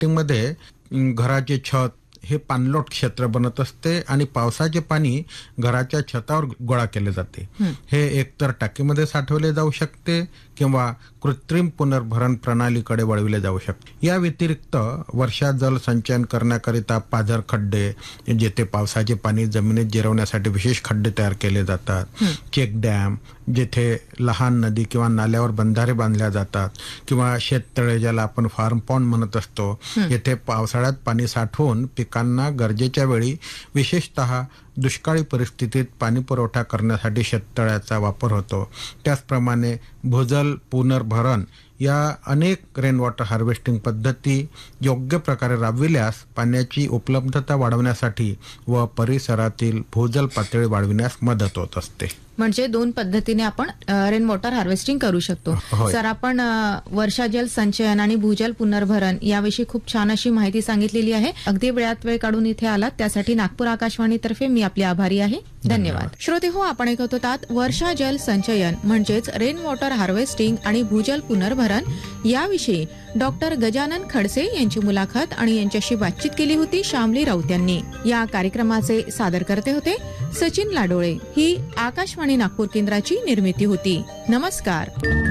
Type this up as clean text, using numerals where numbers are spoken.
हार्वेस्टिंगमध्ये घराचे छत हे पाणलोट क्षेत्र बनत असते आणि पावसाचे पाणी घराच्या छतावर गोळा केले जाते. हे एकतर टाकीमध्ये साठवले जाऊ शकते किंवा कृत्रिम पुनर्भरण प्रणालीकडे वळविले जाऊ शकते. या व्यतिरिक्त वर्षा जल संचयन करण्याकरिता पाझर खड्डे, जेथे पावसाचे पाणी जमिनीत जिरवण्यासाठी विशेष खड्डे तयार केले जातात, चेक डॅम जेथे लहान नदी किंवा नाल्यावर बंधारे बांधल्या जातात, किंवा शेततळे ज्याला आपण फार्म पॉन्ड म्हणत असतो, येथे पावसाळ्यात पाणी साठवून पिकांना गरजेच्या वेळी विशेषतः दुष्काळी परिस्थितीत पाणी पुरवठा करण्यासाठी शेततळ्याचा वापर होतो. त्याचप्रमाणे भूजल पुनर्भरण या अनेक रेन वॉटर हार्वेस्टिंग पद्धती योग्य प्रकारे राबविल्यास पाण्याची उपलब्धता वाढवण्यासाठी व परिसरातील भूजल पातळी वाढविण्यास मदत होत असते. म्हणजे दोन पद्धतीने आपण रेन वॉटर हार्वेस्टिंग करू शकतो. सर, आपण वर्षा जल संचयन आणि भूजल पुनर्भरण याविषयी खूप छान अशी माहिती सांगितलेली आहे. अगदी वेळात वेळ काढून इथे आलात त्यासाठी नागपूर आकाशवाणीतर्फे मी आपली आभारी आहे. धन्यवाद. श्रोते हो, आपण ऐकत होतात वर्षा जल संचयन म्हणजेच रेन वॉटर हार्वेस्टिंग आणि भूजल पुनर्भरण याविषयी डॉक्टर गजानन खडसे यांची मुलाखत आणि यांच्याशी बातचीत केली होती श्यामली राऊत यांनी. या कार्यक्रमाचे सादरकर्ते होते सचिन लाडोळे. ही आकाशवाणी नागपूर केंद्राची निर्मिती होती. नमस्कार.